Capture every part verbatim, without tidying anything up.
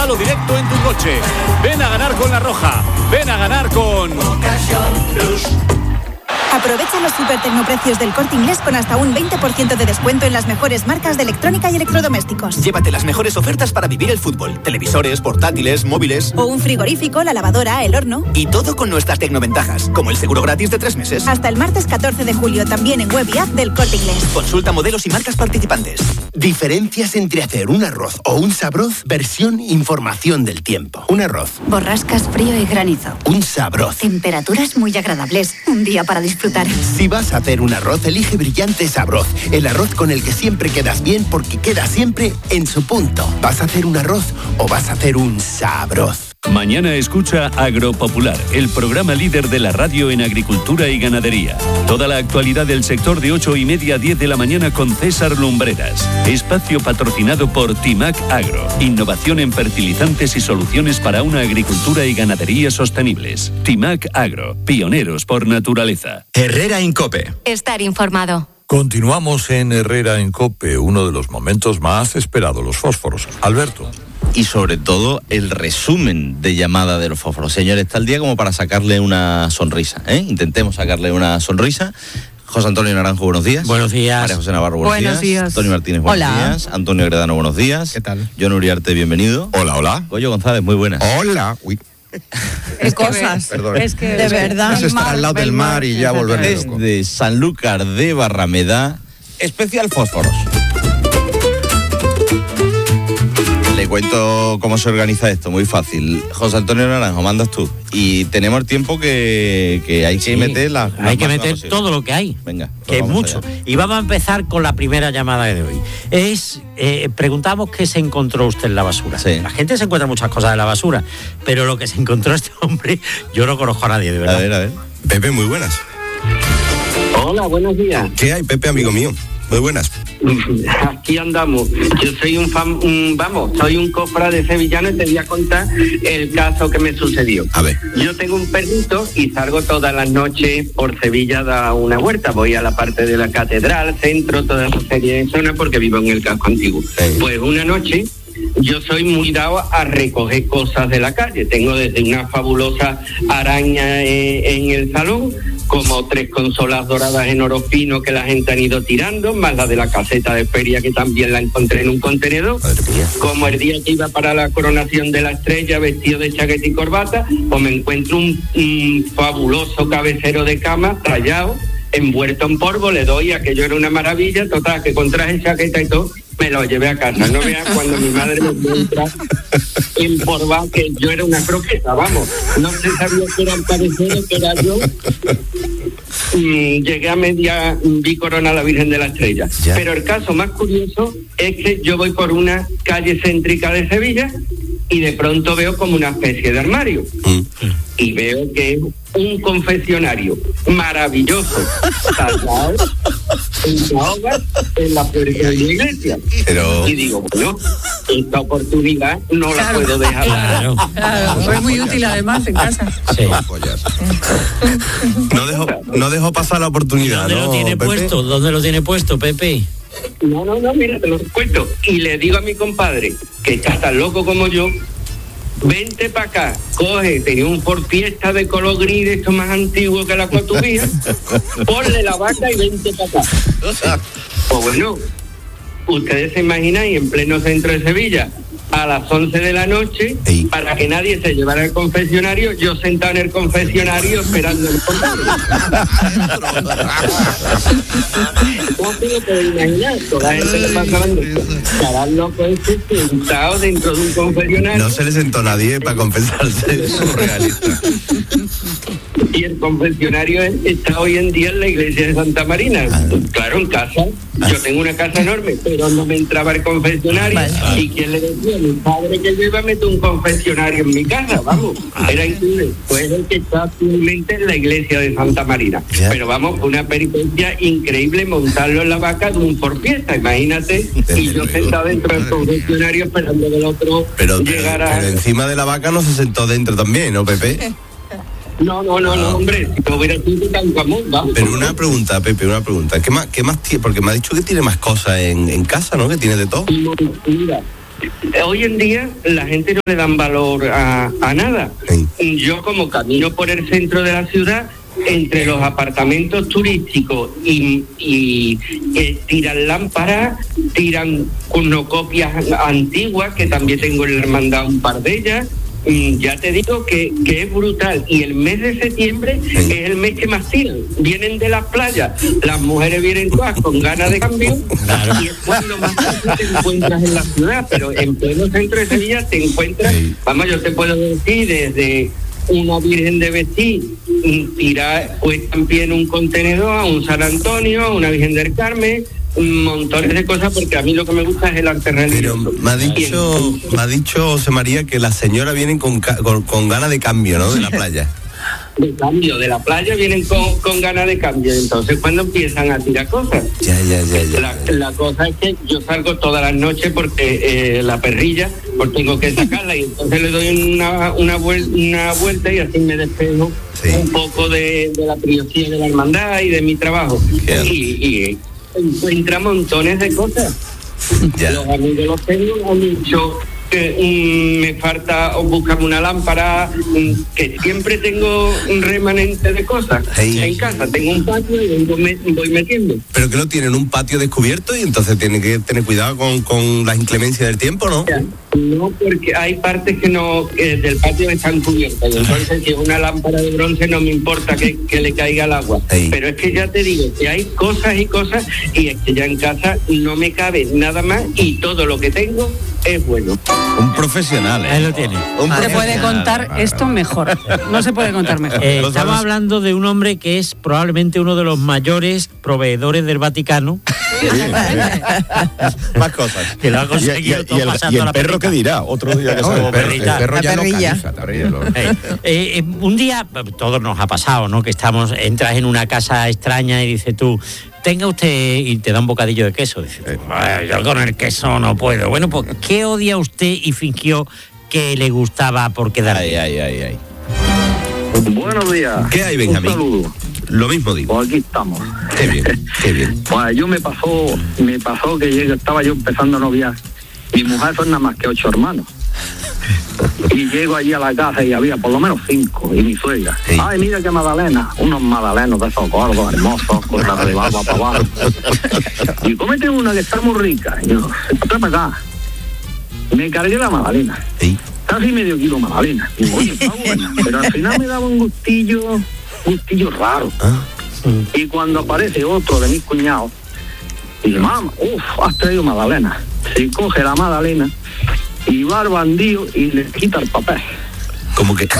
Pruébalo directo en tu coche. Ven a ganar con La Roja. Ven a ganar con Ocasión Plus. Aprovecha los super tecnoprecios del Corte Inglés con hasta un veinte por ciento de descuento en las mejores marcas de electrónica y electrodomésticos. Llévate las mejores ofertas para vivir el fútbol. Televisores, portátiles, móviles. O un frigorífico, la lavadora, el horno. Y todo con nuestras tecnoventajas, como el seguro gratis de tres meses. Hasta el martes catorce de julio, también en web y app del Corte Inglés. Consulta modelos y marcas participantes. Diferencias entre hacer un arroz o un sabroz, versión información del tiempo. Un arroz. Borrascas, frío y granizo. Un sabroz. Temperaturas muy agradables. Un día para disfrutar. Si vas a hacer un arroz, elige Brillante Sabroz. El arroz con el que siempre quedas bien porque queda siempre en su punto. ¿Vas a hacer un arroz o vas a hacer un sabroz? Mañana escucha Agropopular, el programa líder de la radio en agricultura y ganadería. Toda la actualidad del sector de ocho y media a diez de la mañana con César Lumbreras. Espacio patrocinado por Timac Agro. Innovación en fertilizantes y soluciones para una agricultura y ganadería sostenibles. Timac Agro, pioneros por naturaleza. Herrera en COPE. Estar informado. Continuamos en Herrera en COPE, uno de los momentos más esperados, los fósforos. Alberto. Y sobre todo el resumen de llamada de los fósforos. Señores, está el día como para sacarle una sonrisa, ¿eh? Intentemos sacarle una sonrisa. José Antonio Naranjo, buenos días. Buenos días. María José Navarro, buenos, buenos días. días. Antonio Martínez, buenos hola. días. Antonio Gredano, buenos días. ¿Qué tal? John Uriarte, bienvenido. Hola, hola. Goyo González, muy buenas. Hola. Uy. Es cosas. Perdón. Es que de verdad. Es estar al lado del mar y ya volverme loco. Desde Sanlúcar de Barrameda, especial fósforos. Le cuento cómo se organiza esto, muy fácil. José Antonio Naranjo, mandas tú. Y tenemos el tiempo que, que hay que sí, meter la, Hay que meter todo lo que hay. Venga. Que es mucho. Allá. Y vamos a empezar con la primera llamada de hoy. Es, eh, preguntamos qué se encontró usted en la basura. Sí. La gente se encuentra muchas cosas en la basura, pero lo que se encontró este hombre, yo no conozco a nadie, de verdad. A ver, a ver. Pepe, muy buenas. Hola, buenos días. ¿Qué hay, Pepe, amigo mío? Muy buenas. Aquí andamos. Yo soy un fan, un, vamos, soy un cofra de sevillano y te voy a contar el caso que me sucedió. A ver. Yo tengo un perrito y salgo todas las noches por Sevilla a dar una vuelta. Voy a la parte de la catedral, centro, toda esa serie de zonas porque vivo en el casco antiguo. Sí. Pues una noche yo soy muy dado a recoger cosas de la calle. Tengo desde una fabulosa araña eh, en el salón, como tres consolas doradas en oro fino que la gente han ido tirando, más la de la caseta de feria que también la encontré en un contenedor. Como el día que iba para la coronación de la estrella vestido de chaqueta y corbata, pues me encuentro un, un fabuloso cabecero de cama tallado, envuelto en polvo, le doy, aquello era una maravilla, total, que con traje, chaqueta y todo, me lo llevé a casa. No vean cuando mi madre me encuentra empolvado que yo era una croqueta, vamos. No se sabía que era el cabecero, que era yo. Mm, llegué a media, vi corona a la Virgen de la Estrella. Ya. Pero el caso más curioso es que yo voy por una calle céntrica de Sevilla y de pronto veo como una especie de armario. Mm. Y veo que es un confesionario maravilloso, tallado en la hoga, en la puerta de la iglesia. Pero... Y digo, bueno, esta oportunidad no claro. la puedo dejar. Claro, claro. Fue muy útil además en casa. Sí. No dejo, no dejo pasar la oportunidad. ¿Dónde ¿no, lo tiene Pepe? puesto? ¿Dónde lo tiene puesto, Pepe? No, no, no, mira, te lo cuento. Y le digo a mi compadre, que está tan loco como yo, vente para acá, coge, tenía un Ford Fiesta de color gris, de esto más antiguo que la cotubía, ponle la vaca y vente para acá. Pues bueno, ustedes se imaginan, y en pleno centro de Sevilla, a las once de la noche, Ey. para que nadie se llevara al confesionario, yo sentado en el confesionario esperando el compadre. No te lo puedo imaginar, toda la gente le pasaban de estarán locos este sentado dentro de un confesionario. No se le sentó nadie para confesarse, es surrealista. Y el confesionario está hoy en día en la iglesia de Santa Marina. Ah. Claro, en casa. Yo tengo una casa enorme, pero no me entraba el confesionario. Vale. ¿Y quién le decía? Mi padre que yo iba a meter un confesionario en mi casa, vamos. Era increíble. Pues el que está actualmente en la iglesia de Santa Marina. Yeah. Pero vamos, una peripecia increíble montarlo en la vaca de un Ford Fiesta, imagínate. Y yo sentado dentro del confesionario esperando que el otro pero, llegara. Pero encima de la vaca no se sentó dentro también, ¿no, Pepe? No, no, no, no, hombre, si no hubiera sido tan común, vamos. Pero una pregunta, Pepe, una pregunta. ¿Qué más, qué más tiene? Porque me ha dicho que tiene más cosas en, en casa, ¿no? Que tiene de todo. Mira, hoy en día la gente no le dan valor a, a nada. Sí. Yo como camino por el centro de la ciudad, entre los apartamentos turísticos y, y eh, tiran lámparas, tiran cornucopias antiguas, que también tengo en la hermandad un par de ellas. Y ya te digo que, que es brutal. Y el mes de septiembre sí. es el mes que más tiran. Vienen de las playas, las mujeres vienen todas con ganas de cambio, claro. Y es cuando más te encuentras en la ciudad. Pero en pleno centro de Sevilla te encuentras, sí. vamos, yo te puedo decir, desde una Virgen de vestir, tirar pues también un contenedor a un San Antonio, a una Virgen del Carmen, montones de cosas, porque a mí lo que me gusta es el arte religioso. Pero me ha dicho, me ha dicho José María que las señoras vienen con, con, con ganas de cambio, ¿no? De la playa. De cambio, de la playa vienen con, con ganas de cambio. Entonces, cuando empiezan a tirar cosas, ya, ya, ya, ya, la, ya. la cosa es que yo salgo todas las noches porque eh, la perrilla, pues tengo que sacarla, y entonces le doy una, una, vuel- una vuelta y así me despejo sí. un poco de, de la prioridad de la hermandad y de mi trabajo. Yeah. Y, y encuentra montones de cosas. Yeah. Los amigos los tengo, han dicho que um, me falta o buscarme una lámpara, um, que siempre tengo un remanente de cosas. Hey. En casa tengo un patio y voy, voy metiendo. Pero que no tienen un patio descubierto y entonces tienen que tener cuidado con, con las inclemencias del tiempo, ¿no? Yeah. No, porque hay partes que no eh, del patio están cubiertas, y entonces si es una lámpara de bronce no me importa que, que le caiga el agua. Hey. Pero es que ya te digo que hay cosas y cosas, y es que ya en casa no me cabe nada más, y todo lo que tengo es bueno. Un profesional, ¿eh? Ahí lo tiene. Un se puede contar esto mejor. No se puede contar mejor. Eh, estamos hablando de un hombre que es probablemente uno de los mayores proveedores del Vaticano. Sí. Más cosas. Que lo ha conseguido y, y, todo y el, pasando y el la perro perrita. que dirá, otro día que no, se el, perro, el perro ya perrilla. Localiza, eh, eh, un día, todos nos ha pasado, ¿no? Que estamos, entras en una casa extraña y dices tú, tenga usted, y te da un bocadillo de queso. Dices, yo con el queso no puedo. Bueno, pues, ¿qué odia usted y fingió que le gustaba por quedar? Ay, ay, ay, ay. Buenos días. ¿Qué hay, Benjamín? Un saludo. Lo mismo digo. Pues aquí estamos. Qué bien, qué bien. Pues yo me pasó, me pasó que yo, estaba yo empezando a noviar. Mi mujer son nada más que ocho hermanos. Y llego allí a la casa y había por lo menos cinco, y mi suegra. Sí. Ay, mira qué magdalena, unos magdalenos de esos gordos, hermosos, con la de barba para abajo. Y cómete una que está muy rica. Y yo, trae para acá. Me cargué la magdalena. Sí. Casi medio kilo de magdalena. Y oye, está buena. Pero al final me daba un gustillo, un gustillo raro. ¿Ah? Y cuando aparece otro de mis cuñados, dice, mamá, uff, has traído magdalena. Se coge la magdalena y va al bandido y le quita el papel. ¿Cómo que?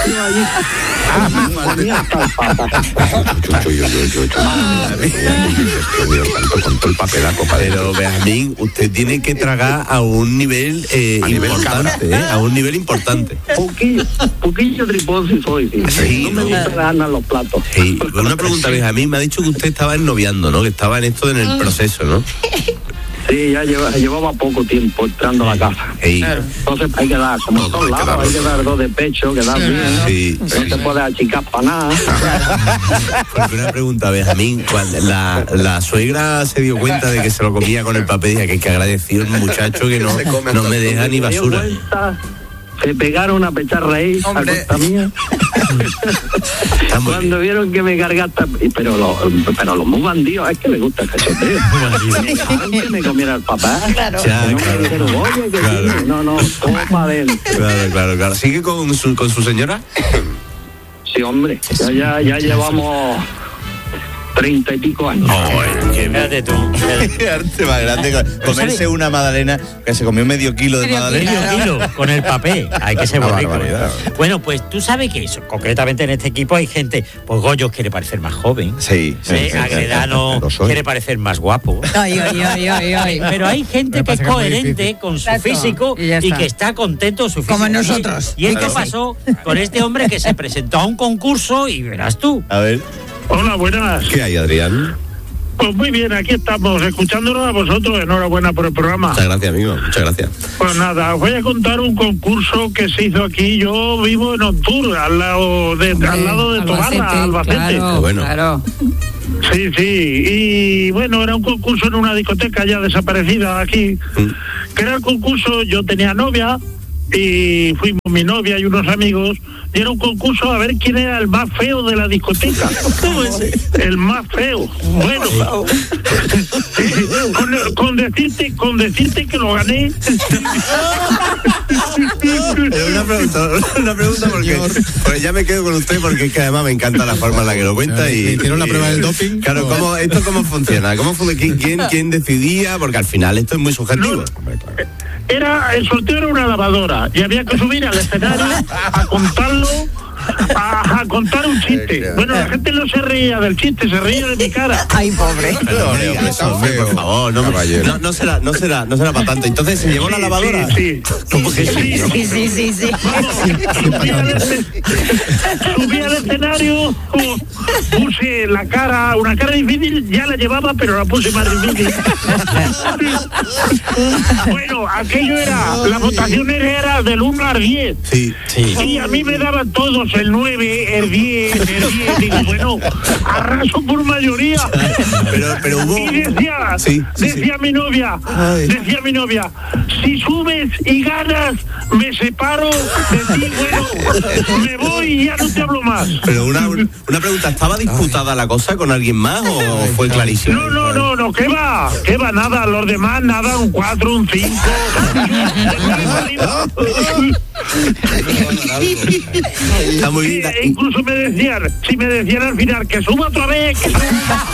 Con todo el papelaco. Pero Benjamín, usted tiene que tragar a un nivel eh, importante, ¿eh? A un nivel importante. Poquillo, poquillo tripón si soy. Sí. Sí, no, no me gusta ganar los platos. Sí. Una pregunta, Benjamín, me ha dicho que usted estaba ennoviando, ¿no? Que estaba en esto en el proceso, ¿no? Sí, ya llevaba, llevaba poco tiempo entrando a la casa. Sí. Entonces hay que dar, como en todos lados, hay que dar dos de pecho, que dar bien. Sí. No sí. te puedes achicar para nada. Porque una pregunta, Benjamín, cuando la, la suegra se dio cuenta de que se lo comía con el papel, y que, que agradeció el muchacho que no, no me deja ni basura. Se pegaron a pechar raíz a costa mía. Cuando bien. Vieron que me cargaste, pero los pero los muy bandidos, es que les gusta el cachoteo. Me que me comiera el papá. Claro. Ya, no, claro. Me dijeron, oye, que claro. sí. No, no, todo para adentro. Claro, claro, claro. ¿Sigue con su, con su señora? Sí, hombre. Ya, ya, ya llevamos treinta y pico años. Oh, qué Fíjate tú. Arte más grande. Comerse una magdalena que se comió medio kilo de magdalena. Medio kilo con el papel. Hay que ser bonito. Bueno, pues tú sabes que eso, concretamente en este equipo hay gente, pues Goyo quiere parecer más joven. Sí. sí, ¿eh? sí Agredano sí, quiere parecer más guapo. Ay, ay, ay, ay, ay. Pero hay gente que es coherente con su físico y, y que está contento con su físico. Como nosotros. Y esto pasó con este hombre que se presentó a un concurso y verás tú. A ver. Hola, buenas. ¿Qué hay, Adrián? Pues muy bien, aquí estamos, escuchándonos a vosotros. Enhorabuena por el programa. Muchas gracias, amigo. Muchas gracias. Pues nada, os voy a contar un concurso que se hizo aquí. Yo vivo en Ontur, al lado de, Hombre, al lado de Tobarra, Albacete. Claro, bueno. claro. Sí, sí, y bueno, era un concurso en una discoteca ya desaparecida aquí, mm. que era el concurso, yo tenía novia, y fuimos mi novia y unos amigos, y era un concurso a ver quién era el más feo de la discoteca. ¿Cómo es? El más feo. Bueno, con, con decirte, con decirte que lo gané. Pero una pregunta, una pregunta porque, porque ya me quedo con usted porque es que además me encanta la forma en la que lo cuenta y hicieron la prueba del doping. Claro, ¿cómo, esto cómo funciona, cómo quién, quién, quién decidía, porque al final esto es muy subjetivo. No, era el sorteo era una lavadora y había que subir al escenario a contarlo, a, a contar un chiste. Bueno, la gente no se reía del chiste, se reía de mi cara. Ay, pobre. Pero, no, diga, eso, hombre, por favor, no, no, no será, no será, no será para tanto. Entonces se llevó sí, la lavadora. Sí, sí. ¿Cómo que sí? Sí, sí, sí, sí. Subí al, subí al escenario, puse la cara, una cara difícil, ya la llevaba, pero la puse más difícil. Bueno, aquello era, la votación era del uno al diez. Sí, sí. Y a mí me daban todos el nueve, el diez, el diez. Digo, bueno, arraso por mayoría. Pero, pero hubo... Y decía, sí, sí, decía sí. mi novia, Ay. decía mi novia, si subes y ganas, me separo de ti, bueno, me voy y ya no te hablo más. Pero una, una pregunta, ¿estaba disputada la cosa con alguien más o fue clarísimo? No, no, no, no, ¿qué va? ¿Qué va? Nada, los demás, nada, un cuatro, un cinco. Está muy bien. Sí, incluso me decían, si me decían al final que suba otra vez, que suba.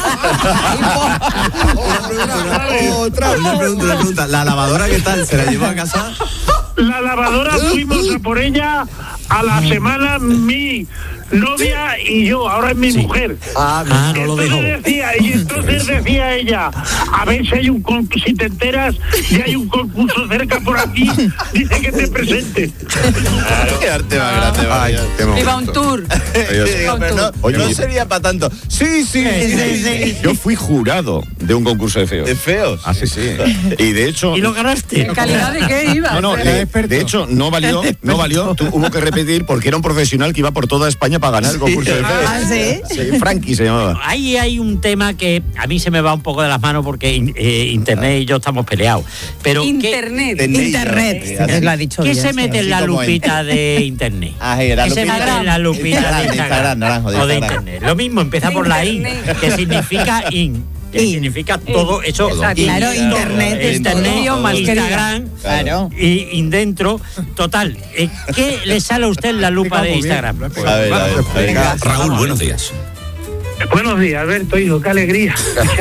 Otra, una pregunta, una pregunta. ¿La lavadora qué tal? ¿Se la llevó a casa? La lavadora fuimos a por ella a la semana mi novia y yo, ahora es mi sí. mujer. Ah, ah no lo dejó. Decía, y entonces decía ella, a ver si hay un concurso, si te enteras y hay un concurso cerca por aquí, dice que te presente. Claro. Qué arte más grande, vaya. Iba un tour. Iba un tour. No, Oye, no sería para tanto. Sí, sí, sí, sí, sí. Yo fui jurado de un concurso de feos. ¿De feos? Ah, sí, sí. Y de hecho... ¿Y lo ganaste? ¿En calidad de qué iba? No, no, de, de hecho no valió, no valió. Tú, hubo que repetir porque era un profesional que iba por toda España para ganar el concurso de feos. Ah, ¿sí? Sí, Frankie se llamaba. Ahí hay un tema que a mí se me va un poco de las manos porque eh, Internet y yo estamos peleados. Pero Internet. ¿qué, Internet. Internet. Lo ha dicho ¿Qué bien, se mete en la lupita de Internet? Ah, sí, la ¿Qué se mete en la lupita de Instagram? O de Internet. Lo mismo, empieza por la I, que significa in. Que in. Significa todo eso. Exacto. Claro, in, Internet, todo, Internet, más Instagram, claro. y in dentro. Total, ¿qué le sale a usted en la lupa de Instagram? A ver, a ver, a ver. Venga, Raúl, buenos días. Buenos días, Alberto, hijo, qué alegría.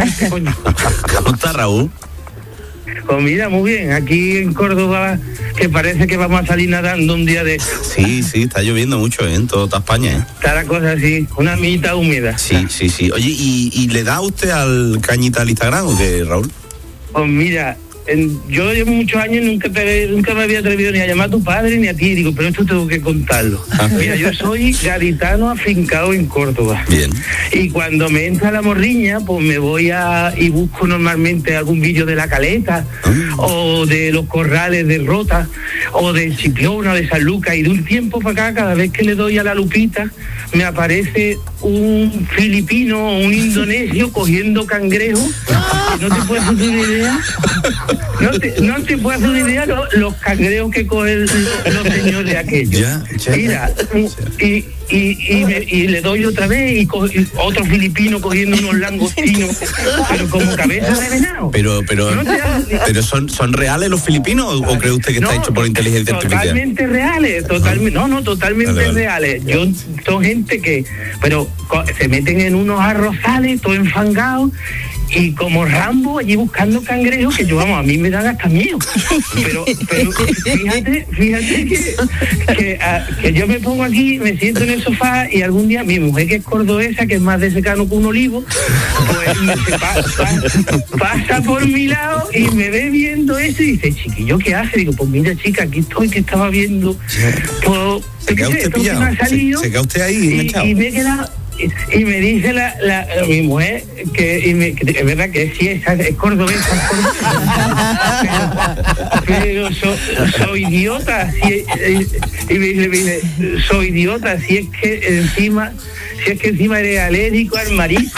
¿Cómo está, Raúl? Pues mira, muy bien, aquí en Córdoba, que parece que vamos a salir nadando un día de... Sí, sí, está lloviendo mucho, ¿eh? En toda España, ¿eh? Está la cosa así, una mitad húmeda. Sí, sí, sí. Oye, ¿y, y le da usted al cañita al Instagram o qué, Raúl? Pues mira, en, yo llevo muchos años, nunca, te, nunca me había atrevido ni a llamar a tu padre ni a ti, digo, pero esto tengo que contarlo. Mira, yo soy gaditano afincado en Córdoba. Bien. Y cuando me entra la morriña, pues me voy a y busco normalmente algún vídeo de La Caleta, mm. o de los corrales de Rota, o de Chipiona, de San Lucas, y de un tiempo para acá, cada vez que le doy a la lupita, me aparece un filipino o un indonesio cogiendo cangrejos. No te puedes hacer una idea. No te, no te puedes hacer una idea los, los cangrejos que cogen los, los señores aquellos. Ya, ya. Mira, y, y, y, me, y le doy otra vez y, co, y otro filipino cogiendo unos langostinos, pero como cabeza de venado. Pero, pero, no te, pero son, ¿son reales los filipinos o, o cree usted que no, está hecho por inteligencia artificial? Totalmente reales, totalmente, no, no, totalmente vale, vale. reales. Yo, son gente que, pero se meten en unos arrozales, todo enfangados, y como Rambo allí buscando cangrejos, que yo, vamos, a mí me dan hasta miedo. Pero, pero fíjate, fíjate que, que, a, que yo me pongo aquí, me siento en el sofá y algún día mi mujer, que es cordobesa, que es más de secano que un olivo, pues me se pa, pa, pasa por mi lado y me ve viendo eso y dice, chiquillo, ¿qué hace? Digo, pues mira, chica, aquí estoy, que estaba viendo. Pues, ¿Se queda usted pillado? Se, ¿Se, ¿Se queda usted ahí y, y me he quedado... y, y me dice la, la, mi mujer que, y me, que es verdad que sí, es, es cordobesa, es cordobesa. Pero, pero so, soy idiota, si, y, y me dice, me dice, soy idiota, si es que encima, si es que encima eres alérgico al marisco.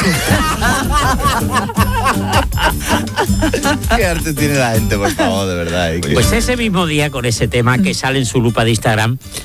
Qué arte tiene la gente, por favor, de verdad. ¿eh? Pues ese mismo día, con ese tema que sale en su lupa de Instagram,